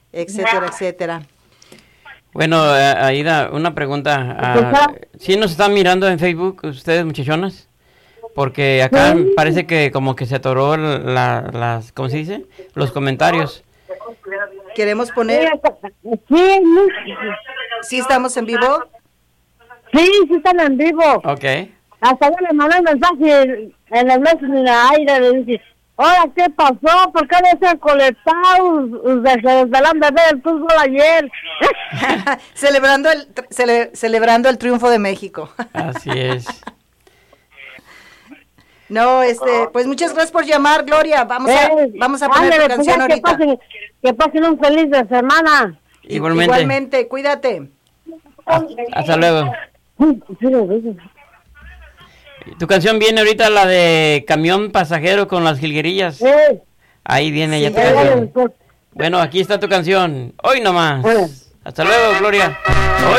etcétera, etcétera. Bueno, Aida, una pregunta. ¿Sí nos están mirando en Facebook ustedes, muchachonas? Porque acá parece que como que se atoró las, ¿cómo se dice? Los comentarios. Queremos poner... ¿Sí estamos en vivo? Sí están en vivo. Ok. Hasta yo le mandé un mensaje en el Messenger a Aida, le dije, hola, ¿qué pasó? ¿Por qué no se han conectado desde el ver el fútbol ayer? celebrando el triunfo de México. Así es. No, pues muchas gracias por llamar, Gloria. Vamos a poner tu canción ahorita. Que pasen un feliz de semana. Igualmente, cuídate. Hasta luego. Tu canción viene ahorita, la de Camión Pasajero con las Jilguerillas. Ahí viene ya tu canción. Bueno, aquí está tu canción. Hoy nomás. Hasta luego, Gloria. Hoy